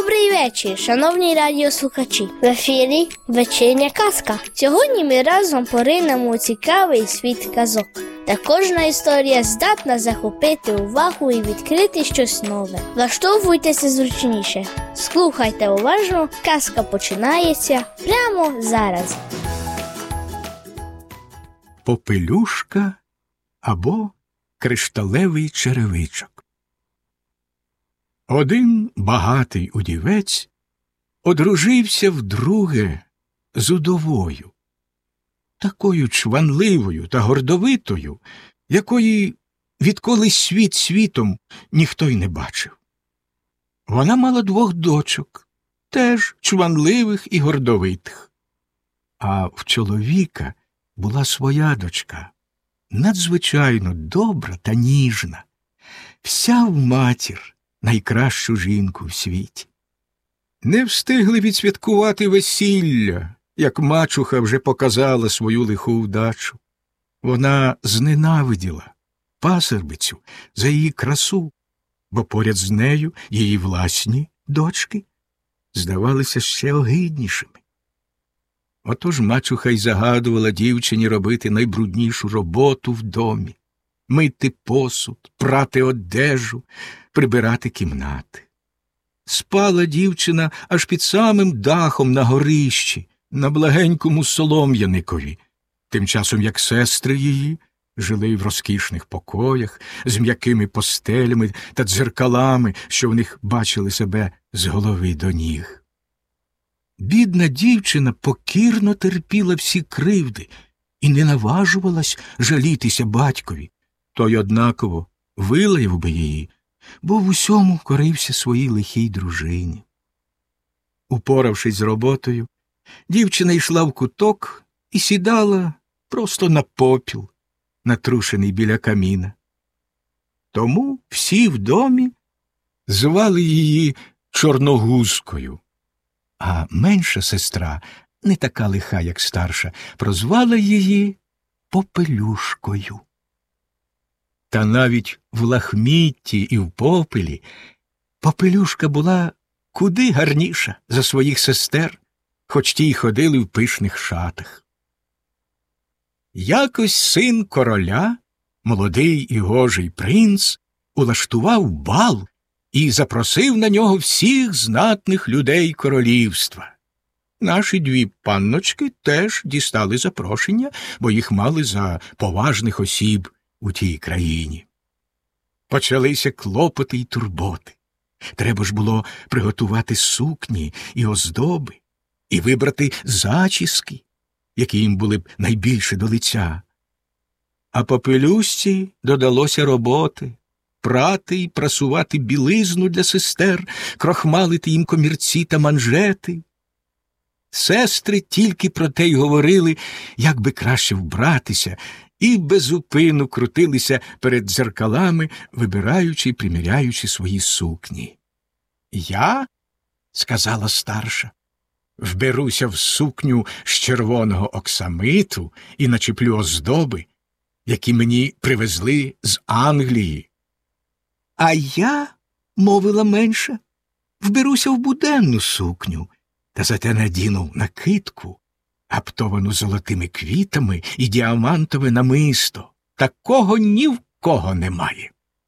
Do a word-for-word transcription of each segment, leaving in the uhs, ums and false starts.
Добрий вечір, шановні радіослухачі. В ефірі вечірня казка. Сьогодні ми разом поринемо у цікавий світ казок, де кожна історія здатна захопити увагу і відкрити щось нове. Влаштовуйтеся зручніше, слухайте уважно, казка починається прямо зараз. Попелюшка або кришталевий черевичок. Один багатий удівець одружився вдруге з удовою, такою чванливою та гордовитою, якої відколи світ світом ніхто й не бачив. Вона мала двох дочок, теж чванливих і гордовитих. А в чоловіка була своя дочка, надзвичайно добра та ніжна, вся в матір, найкращу жінку в світі. Не встигли відсвяткувати весілля, як мачуха вже показала свою лиху вдачу. Вона зненавиділа пасербицю за її красу, бо поряд з нею її власні дочки здавалися ще огиднішими. Отож мачуха й загадувала дівчині робити найбруднішу роботу в домі – мити посуд, прати одежу, прибирати кімнати. Спала дівчина аж під самим дахом на горищі, на благенькому солом'яникові, тим часом як сестри її жили в розкішних покоях з м'якими постелями та дзеркалами, що в них бачили себе з голови до ніг. Бідна дівчина покірно терпіла всі кривди і не наважувалась жалітися батькові. Той однаково вилаяв би її, бо в усьому корився своїй лихій дружині. Упоравшись з роботою, дівчина йшла в куток і сідала просто на попіл, натрушений біля каміна. Тому всі в домі звали її Чорногузкою, а менша сестра, не така лиха, як старша, прозвала її Попелюшкою. Та навіть в лахмітті і в попелі Попелюшка була куди гарніша за своїх сестер, хоч ті й ходили в пишних шатах. Якось син короля, молодий і гожий принц, улаштував бал і запросив на нього всіх знатних людей королівства. Наші дві панночки теж дістали запрошення, бо їх мали за поважних осіб у тій країні. Почалися клопоти й турботи. Треба ж було приготувати сукні і оздоби, і вибрати зачіски, які їм були б найбільше до лиця. А Попелюшці додалося роботи – прати й прасувати білизну для сестер, крохмалити їм комірці та манжети. Сестри тільки про те й говорили, як би краще вбратися, і безупину крутилися перед дзеркалами, вибираючи й приміряючи свої сукні. «Я, – сказала старша, – вберуся в сукню з червоного оксамиту і начеплю оздоби, які мені привезли з Англії». «А я, – мовила менша, – вберуся в буденну сукню, та зате надіну накидку, аптовану золотими квітами і діамантове намисто. Такого ні в кого немає».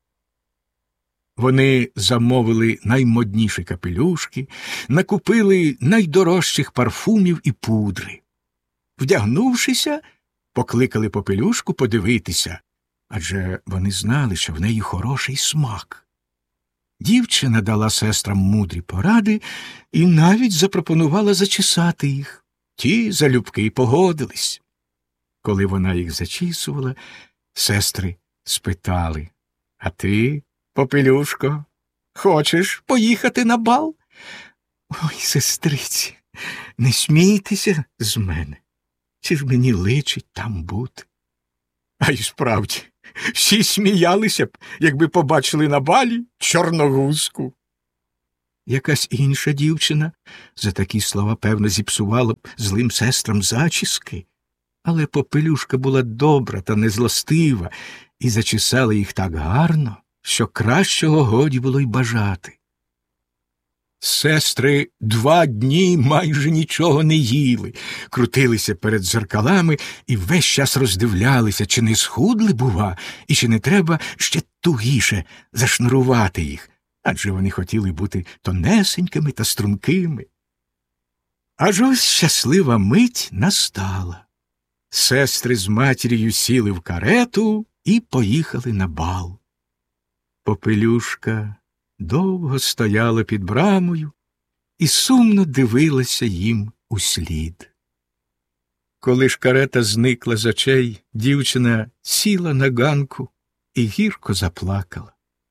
Вони замовили наймодніші капелюшки, накупили найдорожчих парфумів і пудри. Вдягнувшися, покликали Попелюшку подивитися, адже вони знали, що в неї хороший смак. Дівчина дала сестрам мудрі поради і навіть запропонувала зачесати їх. Ті залюбки погодились. Коли вона їх зачісувала, сестри спитали: «А ти, Попелюшко, хочеш поїхати на бал?» «Ой, сестриці, не смійтеся з мене. Чи ж мені личить там бути?» А й справді, всі сміялися б, якби побачили на балі Чорногузку. Якась інша дівчина за такі слова, певно, зіпсувала б злим сестрам зачіски, але Попелюшка була добра та незлостива і зачесала їх так гарно, що кращого годі було й бажати. Сестри два дні майже нічого не їли, крутилися перед дзеркалами і весь час роздивлялися, чи не схудли, бува, і чи не треба ще тугіше зашнурувати їх, адже вони хотіли бути тонесенькими та стрункими. Аж ось щаслива мить настала. Сестри з матір'ю сіли в карету і поїхали на бал. Попелюшка довго стояла під брамою і сумно дивилася їм услід. Коли ж карета зникла з очей, дівчина сіла на ганку і гірко заплакала.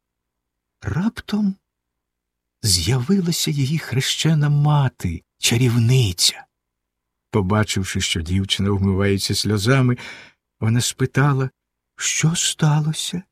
Раптом з'явилася її хрещена мати, чарівниця. Побачивши, що дівчина вмивається сльозами, вона спитала, що сталося?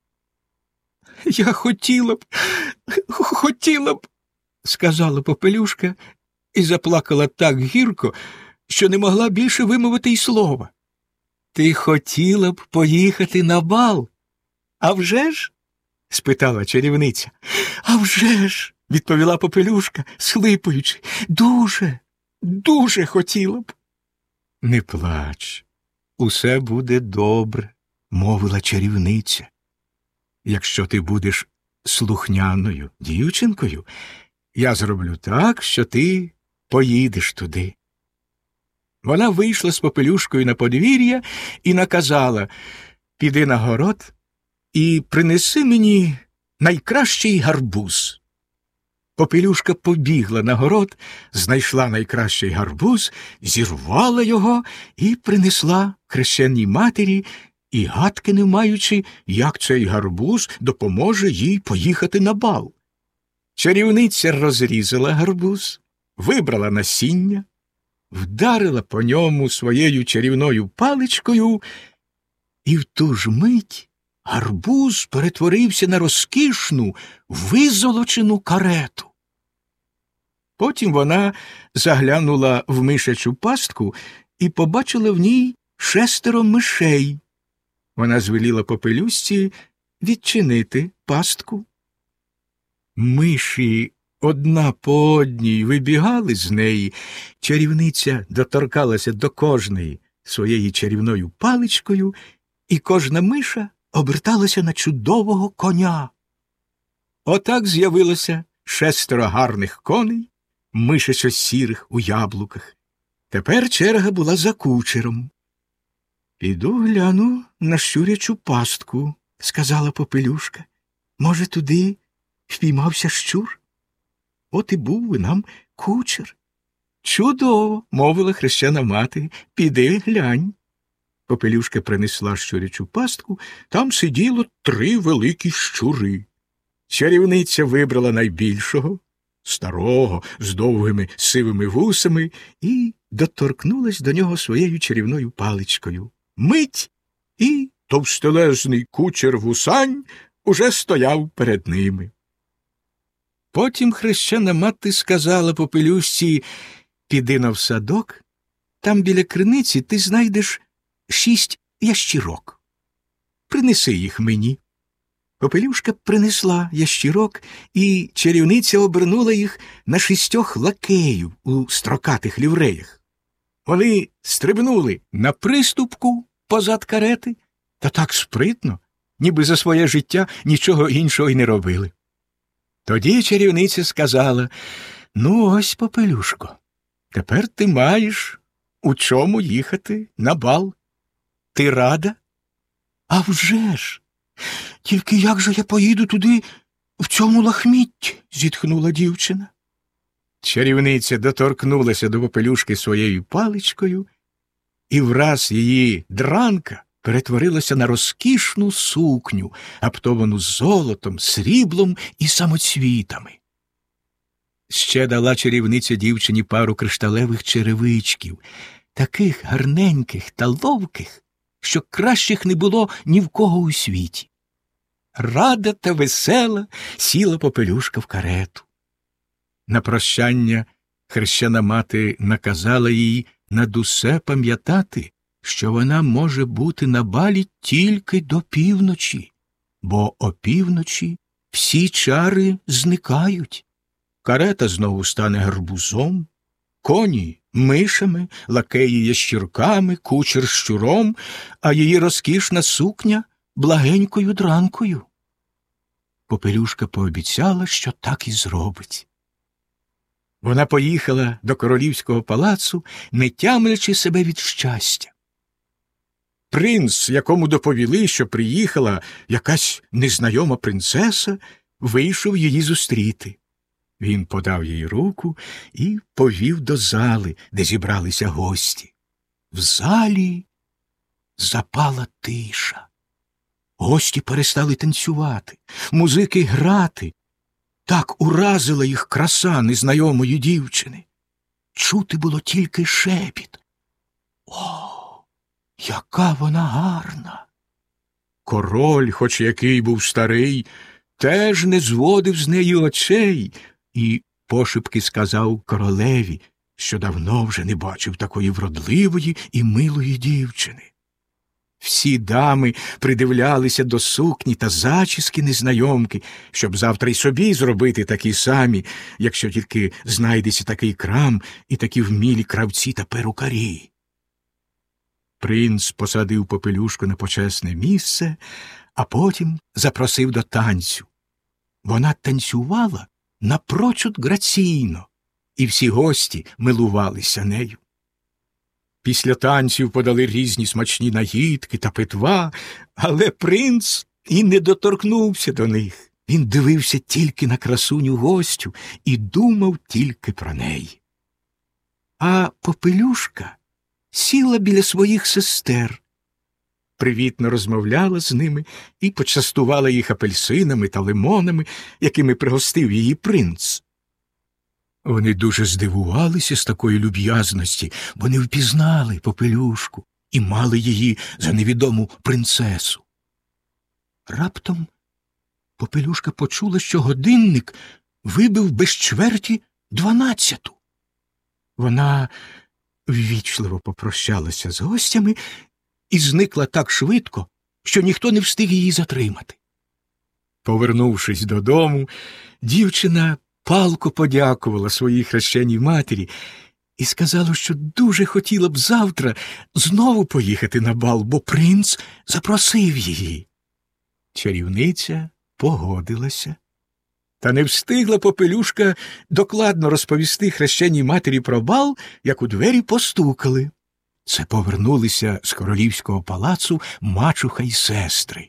«Я хотіла б, хотіла б», – сказала Попелюшка і заплакала так гірко, що не могла більше вимовити й слова. «Ти хотіла б поїхати на бал? А вже ж?» – спитала чарівниця. «А вже ж», – відповіла Попелюшка, схлипуючи, «дуже, дуже хотіла б». «Не плач, усе буде добре», – мовила чарівниця. «Якщо ти будеш слухняною дівчинкою, я зроблю так, що ти поїдеш туди». Вона вийшла з Попелюшкою на подвір'я і наказала: «Піди на город і принеси мені найкращий гарбуз». Попелюшка побігла на город, знайшла найкращий гарбуз, зірвала його і принесла хрещеній матері, і гадки не маючи, як цей гарбуз допоможе їй поїхати на бал. Чарівниця розрізала гарбуз, вибрала насіння, вдарила по ньому своєю чарівною паличкою, і в ту ж мить гарбуз перетворився на розкішну, визолочену карету. Потім вона заглянула в мишачу пастку і побачила в ній шестеро мишей. Вона звеліла Попелюшці відчинити пастку. Миші одна по одній вибігали з неї, чарівниця доторкалася до кожної своєю чарівною паличкою, і кожна миша оберталася на чудового коня. Отак з'явилося шестеро гарних коней, мишачо-сірих у яблуках. Тепер черга була за кучером. «Піду гляну на щурячу пастку», – сказала Попелюшка. «Може, туди впіймався щур? От і був би нам кучер». «Чудово», – мовила хрещена мати, – «піди глянь». Попелюшка принесла щурячу пастку, там сиділо три великі щури. Чарівниця вибрала найбільшого, старого, з довгими сивими вусами, і доторкнулась до нього своєю чарівною паличкою. Мить, і товстелезний кучер вусань уже стояв перед ними. Потім хрещена мати сказала Попелюшці: «Піди на садок, там біля криниці ти знайдеш шість ящірок. Принеси їх мені». Попелюшка принесла ящірок, і чарівниця обернула їх на шістьох лакеїв у строкатих лівреях. Вони стрибнули на приступку позад карети, та так спритно, ніби за своє життя нічого іншого й не робили. Тоді чарівниця сказала: «Ну ось, Попелюшко, тепер ти маєш у чому їхати на бал. Ти рада?» «А вже ж! Тільки як же я поїду туди в цьому лахмітті?» – зітхнула дівчина. Чарівниця доторкнулася до Попелюшки своєю паличкою, і враз її дранка перетворилася на розкішну сукню, аптовану золотом, сріблом і самоцвітами. Ще дала чарівниця дівчині пару кришталевих черевичків, таких гарненьких та ловких, що кращих не було ні в кого у світі. Рада та весела сіла Попелюшка в карету. На прощання хрещена мати наказала їй над усе пам'ятати, що вона може бути на балі тільки до півночі, бо опівночі всі чари зникають. карета знову стане гарбузом, коні – мишами, лакеї – ящірками, кучер – щуром, а її розкішна сукня – благенькою дранкою. Попелюшка пообіцяла, що так і зробить. Вона поїхала до королівського палацу, не тямлячи себе від щастя. Принц, якому доповіли, що приїхала якась незнайома принцеса, вийшов її зустріти. Він подав їй руку і повів до зали, де зібралися гості. В залі запала тиша. Гості перестали танцювати, музики грати. Так уразила їх краса незнайомої дівчини. Чути було тільки шепіт. О, яка вона гарна! Король, хоч який був старий, теж не зводив з неї очей і пошепки сказав королеві, що давно вже не бачив такої вродливої і милої дівчини. Всі дами придивлялися до сукні та зачіски незнайомки, щоб завтра й собі зробити такі самі, якщо тільки знайдеться такий крам і такі вмілі кравці та перукарі. Принц посадив Попелюшку на почесне місце, а потім запросив до танцю. Вона танцювала напрочуд граційно, і всі гості милувалися нею. Після танців подали різні смачні наїдки та питва, але принц і не доторкнувся до них. Він дивився тільки на красуню гостю і думав тільки про неї. А Попелюшка сіла біля своїх сестер, привітно розмовляла з ними і почастувала їх апельсинами та лимонами, якими пригостив її принц. Вони дуже здивувалися з такої люб'язності, бо не впізнали Попелюшку і мали її за невідому принцесу. Раптом Попелюшка почула, що годинник вибив без чверті дванадцяту. Вона ввічливо попрощалася з гостями і зникла так швидко, що ніхто не встиг її затримати. Повернувшись додому, дівчина палко подякувала своїй хрещеній матері і сказала, що дуже хотіла б завтра знову поїхати на бал, бо принц запросив її. Чарівниця погодилася. Та не встигла Попелюшка докладно розповісти хрещеній матері про бал, як у двері постукали. Це повернулися з королівського палацу мачуха й сестри.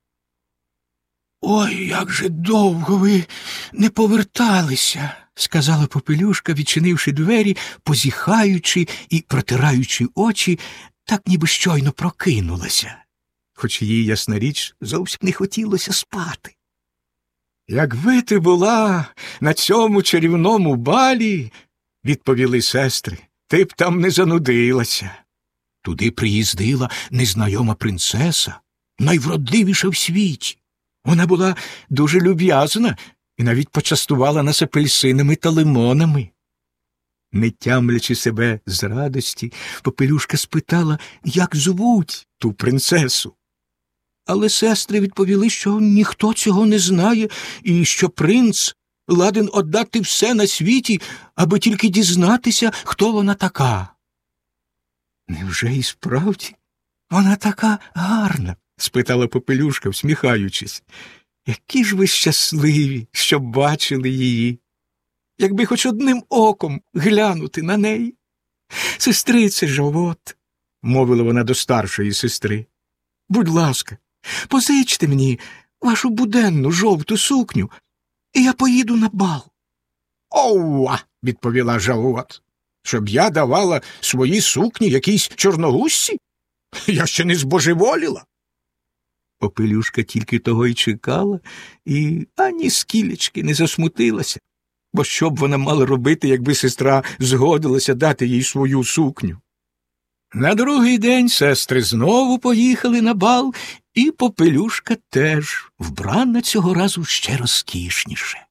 «Ой, як же довго ви не поверталися», – сказала Попелюшка, відчинивши двері, позіхаючи і протираючи очі, так ніби щойно прокинулася, хоч їй, ясна річ, зовсім не хотілося спати. «Якби ти була на цьому чарівному балі, – відповіли сестри, – ти б там не занудилася. Туди приїздила незнайома принцеса, найвродливіша в світі. Вона була дуже люб'язна і навіть почастувала нас апельсинами та лимонами». Не тямлячи себе з радості, Попелюшка спитала, як звуть ту принцесу. Але сестри відповіли, що ніхто цього не знає і що принц ладен отдати все на світі, аби тільки дізнатися, хто вона така. «Невже і справді вона така гарна?» – спитала Попелюшка, всміхаючись. «Які ж ви щасливі, що бачили її! Якби хоч одним оком глянути на неї!» «Сестрице Жовот», – мовила вона до старшої сестри, – «будь ласка, позичте мені вашу буденну жовту сукню, і я поїду на бал». «Оуа!» – відповіла Жовот. «Щоб я давала свої сукні якійсь чорногуссі? Я ще не збожеволіла». Попелюшка тільки того й чекала, і ані скілечки не засмутилася, бо що б вона мала робити, якби сестра згодилася дати їй свою сукню. На другий день сестри знову поїхали на бал, і Попелюшка теж, вбрана цього разу ще розкішніше.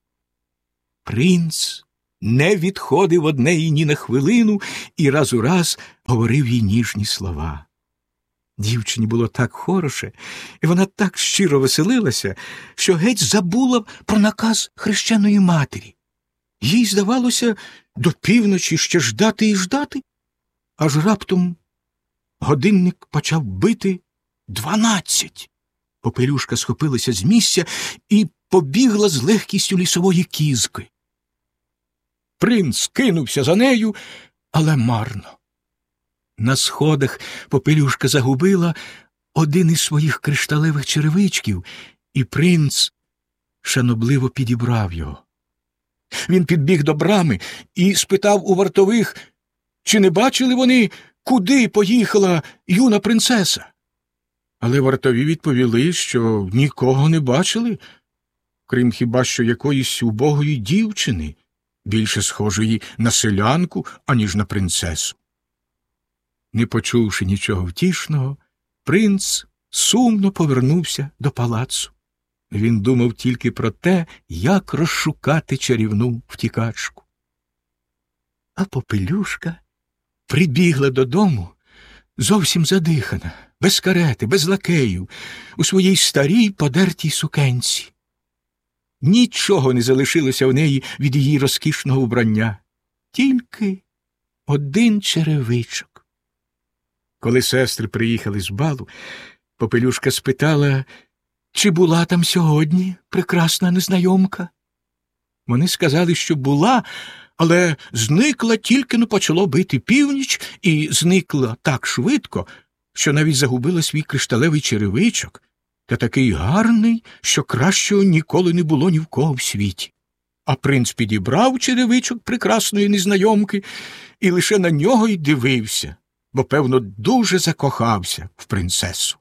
Принц не відходив од неї ні на хвилину і раз у раз говорив їй ніжні слова. Дівчині було так хороше, і вона так щиро веселилася, що геть забула про наказ хрещеної матері. Їй здавалося, до півночі ще ждати і ждати, аж раптом годинник почав бити дванадцять. Попелюшка схопилася з місця і побігла з легкістю лісової кізки. Принц кинувся за нею, але марно. На сходах Попелюшка загубила один із своїх кришталевих черевичків, і принц шанобливо підібрав його. Він підбіг до брами і спитав у вартових, чи не бачили вони, куди поїхала юна принцеса. Але вартові відповіли, що нікого не бачили, крім хіба що якоїсь убогої дівчини, більше схожої на селянку, аніж на принцесу. Не почувши нічого втішного, принц сумно повернувся до палацу. Він думав тільки про те, як розшукати чарівну втікачку. А Попелюшка прибігла додому зовсім задихана, без карети, без лакеїв, у своїй старій подертій сукенці. Нічого не залишилося в неї від її розкішного вбрання, тільки один черевичок. Коли сестри приїхали з балу, Попелюшка спитала, чи була там сьогодні прекрасна незнайомка. Вони сказали, що була, але зникла тільки но почало бити північ, і зникла так швидко, що навіть загубила свій кришталевий черевичок, та такий гарний, що кращого ніколи не було ні в кого в світі. А принц підібрав черевичок прекрасної незнайомки і лише на нього й дивився, бо, певно, дуже закохався в принцесу.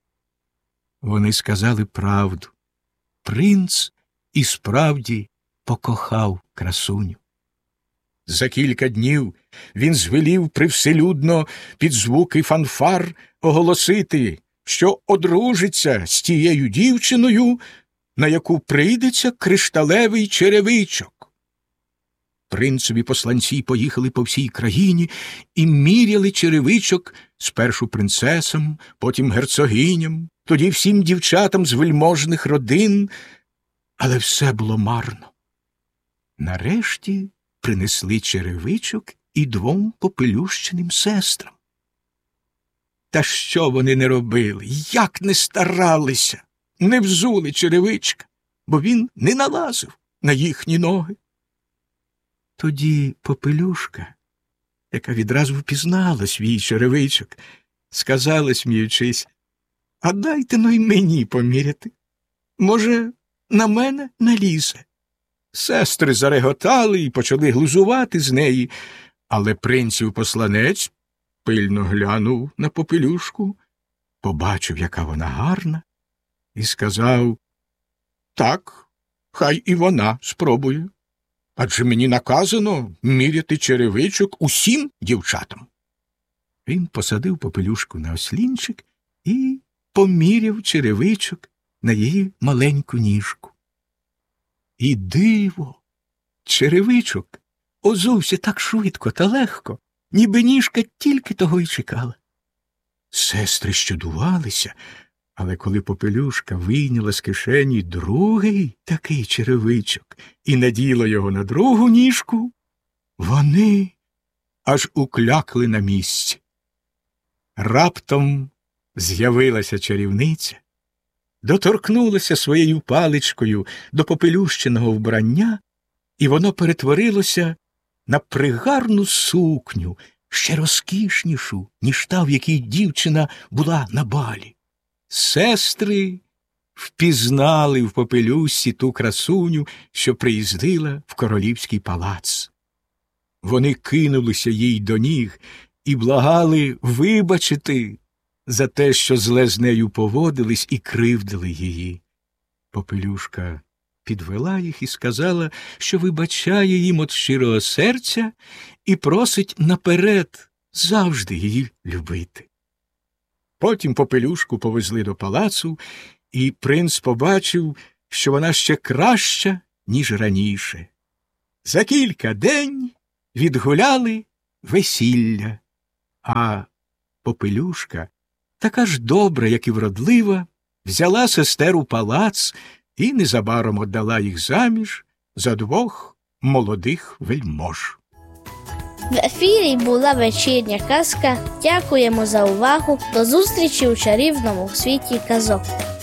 Вони сказали правду. Принц і справді покохав красуню. За кілька днів він звелів привселюдно під звуки фанфар оголосити, що одружиться з тією дівчиною, на яку прийдеться кришталевий черевичок. Принцеві посланці поїхали по всій країні і міряли черевичок спершу принцесам, потім герцогиням, тоді всім дівчатам з вельможних родин, але все було марно. Нарешті принесли черевичок і двом попелющеним сестрам. Та що вони не робили, як не старалися, не взули черевичка, бо він не налазив на їхні ноги. Тоді Попелюшка, яка відразу впізнала свій черевичок, сказала, сміючись, а дайте-но й мені поміряти. Може, на мене налізе. Сестри зареготали і почали глузувати з неї, але принців посланець пильно глянув на Попелюшку, побачив, яка вона гарна, і сказав, так, хай і вона спробує. Адже мені наказано міряти черевичок усім дівчатам. Він посадив Попелюшку на ослінчик і поміряв черевичок на її маленьку ніжку. І диво! Черевичок озувся так швидко та легко, ніби ніжка тільки того й чекала. Сестри щодувалися, але коли Попелюшка вийняла з кишені другий такий черевичок і наділа його на другу ніжку, вони аж уклякли на місці. Раптом з'явилася чарівниця, доторкнулася своєю паличкою до попелющеного вбрання, і воно перетворилося на пригарну сукню, ще розкішнішу, ніж та, в якій дівчина була на балі. Сестри впізнали в Попелюшці ту красуню, що приїздила в королівський палац. Вони кинулися їй до ніг і благали вибачити за те, що зле з нею поводились і кривдили її. Попелюшка підвела їх і сказала, що вибачає їм від щирого серця і просить наперед завжди її любити. Потім Попелюшку повезли до палацу, і принц побачив, що вона ще краща, ніж раніше. За кілька день відгуляли весілля, а Попелюшка, така ж добра, як і вродлива, взяла сестер у палац і незабаром віддала їх заміж за двох молодих вельмож. В ефірі була вечірня казка. Дякуємо за увагу. До зустрічі у чарівному світі казок.